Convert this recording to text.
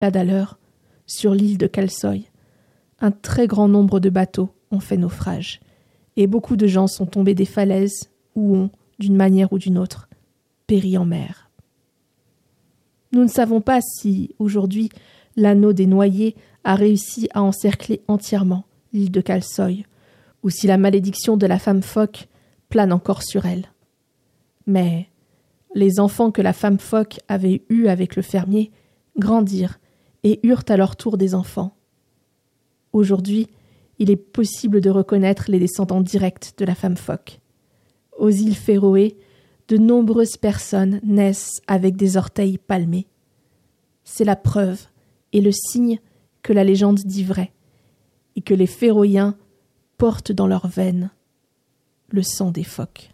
Là d'alors, sur l'île de Kalsoy, un très grand nombre de bateaux ont fait naufrage, et beaucoup de gens sont tombés des falaises ou ont, d'une manière ou d'une autre, péri en mer. Nous ne savons pas si, aujourd'hui, l'anneau des noyés a réussi à encercler entièrement l'île de Kalsoy, ou si la malédiction de la femme phoque plane encore sur elle. Mais les enfants que la femme phoque avait eus avec le fermier grandirent et eurent à leur tour des enfants. Aujourd'hui, il est possible de reconnaître les descendants directs de la femme phoque. Aux îles Féroé, de nombreuses personnes naissent avec des orteils palmés. C'est la preuve et le signe que la légende dit vrai, et que les Féroïens portent dans leurs veines le sang des phoques.